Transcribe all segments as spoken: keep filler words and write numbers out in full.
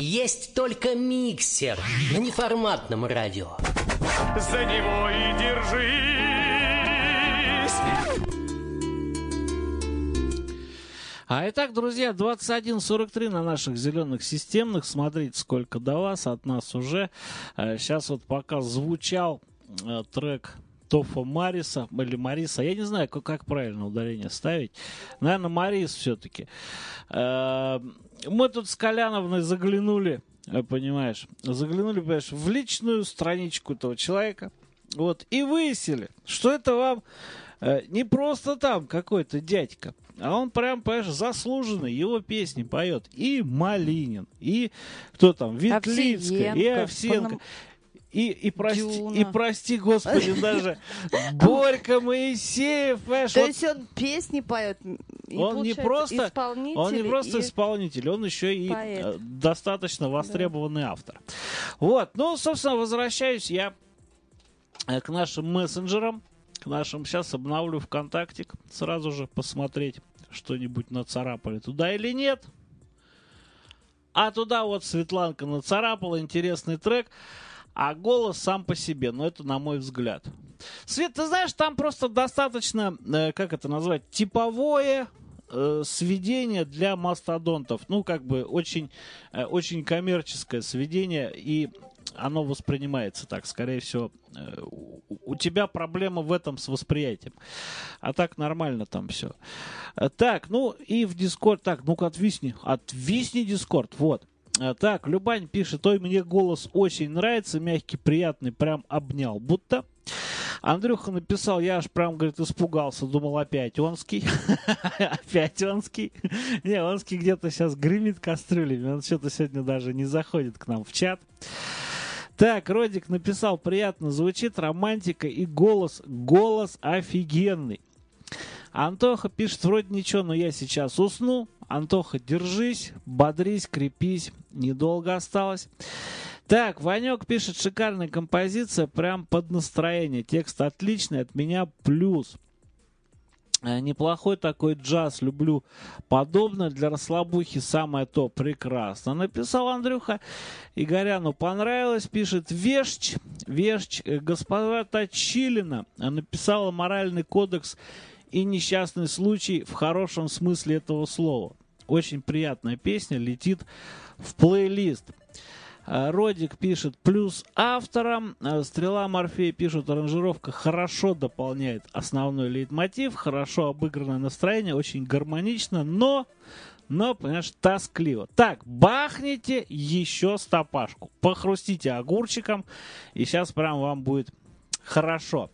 Есть только миксер на неформатном радио. За него и держись. А итак, друзья, двадцать один сорок три на наших зеленых системных. Смотрите, сколько до вас, от нас уже. Сейчас вот пока звучал трек Тофа Мариса, или Мариса, я не знаю, как, как правильно ударение ставить. Наверное, Марис все-таки. Мы тут с Коляновной заглянули, понимаешь, заглянули, понимаешь, в личную страничку этого человека, вот, и выяснили, что это вам не просто там какой-то дядька, а он прям, понимаешь, заслуженный, его песни поет и Малинин, и кто там, Ветлицкая, и Овсенко. И, и, прости, и прости, Господи, даже Борька Моисеев, понимаешь, То вот, есть он песни поет, и он не просто исполнитель, он не просто и исполнитель, он еще и поэт. достаточно востребованный да. автор. Вот, ну, собственно, возвращаюсь я к нашим мессенджерам, к нашим, сейчас обновлю ВКонтактик, сразу же посмотреть, что-нибудь нацарапали туда или нет. А туда вот Светланка нацарапала интересный трек. А голос сам по себе, но это на мой взгляд. Свет, ты знаешь, там просто достаточно, э, как это назвать, типовое э, сведение для мастодонтов. Ну, как бы очень, э, очень коммерческое сведение, и оно воспринимается так. Скорее всего, э, у, у тебя проблема в этом с восприятием. А так нормально там все. Э, так, ну и в Дискорд. Так, ну-ка отвисни. Отвисни, Дискорд, вот. Так, Любань пишет, ой, мне голос очень нравится, мягкий, приятный, прям обнял, будто. Андрюха написал, я аж прям, говорит, испугался, думал, опять Онский. Опять Онский. Не, Онский где-то сейчас гремит кастрюлями, он что-то сегодня даже не заходит к нам в чат. Так, Родик написал, приятно звучит, романтика и голос, голос офигенный. Антоха пишет, вроде ничего, но я сейчас усну. Антоха, держись, бодрись, крепись, недолго осталось. Так, Ванек пишет, шикарная композиция, прям под настроение. Текст отличный, от меня плюс. Неплохой такой джаз, люблю. Подобное для расслабухи самое то, прекрасно. Написал Андрюха. Игоряну понравилось, пишет Вещь, Вещь, госпожа Точилина написала моральный кодекс и несчастный случай в хорошем смысле этого слова. Очень приятная песня, летит в плейлист. Родик пишет, плюс авторам. Стрела Морфея пишет, аранжировка хорошо дополняет основной лейтмотив, хорошо обыгранное настроение, очень гармонично, но, но, понимаешь, тоскливо. Так, бахните еще стопашку, похрустите огурчиком, и сейчас прям вам будет хорошо.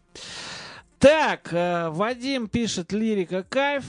Так, э, Вадим пишет, лирика кайф.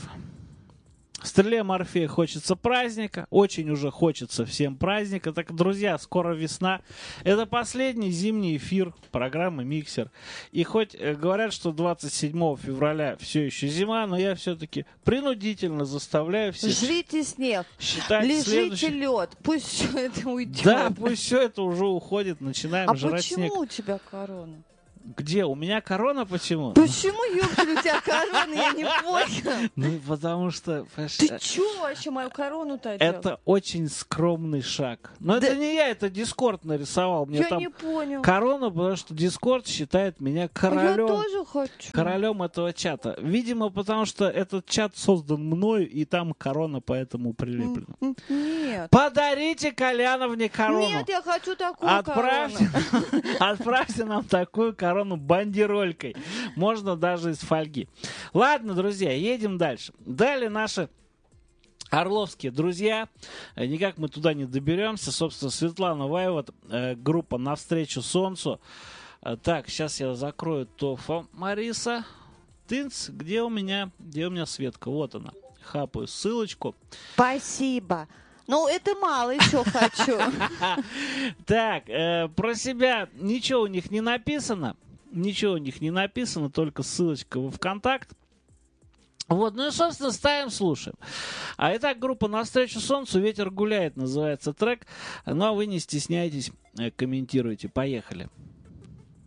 Стреле Морфея хочется праздника. Очень уже хочется всем праздника. Так, друзья, скоро весна. Это последний зимний эфир программы «Миксер». И хоть э, говорят, что двадцать седьмого февраля все еще зима, но я все-таки принудительно заставляю всех... Жрите снег, считать лежите следующий... лед, пусть все это уйдет. Да, пусть все это уже уходит, начинаем а жрать снег. А почему у тебя корона? Где? У меня корона почему? Почему, ёптель, у тебя корона? Я не понял. Ну, потому что... Ты чё вообще мою корону-то одел? Это очень скромный шаг. Но да. Это не я, это Дискорд нарисовал. Мне я там не понял. Корону, потому что Дискорд считает меня королем. Я тоже хочу. Королем этого чата. Видимо, потому что этот чат создан мною, и там корона поэтому прилеплена. Нет. Подарите Коляновне корону. Нет, я хочу такую Отправьте, корону. Отправьте нам такую корону бандеролькой. Можно даже из фольги. Ладно, друзья, едем дальше. Далее наши орловские друзья. Никак мы туда не доберемся. Собственно, Светлана Ваева, группа «Навстречу солнцу». Так, сейчас я закрою Тофа Мариса. Тынц, где у меня, где у меня Светка? Вот она. Хапаю ссылочку. Спасибо. Ну, это мало еще хочу. Так, про себя ничего у них не написано. Ничего у них не написано, только ссылочка во ВКонтакт. Вот, ну и, собственно, ставим, слушаем. А итак, группа «Навстречу солнцу», «Ветер гуляет» называется трек. Ну, а вы не стесняйтесь, комментируйте. Поехали.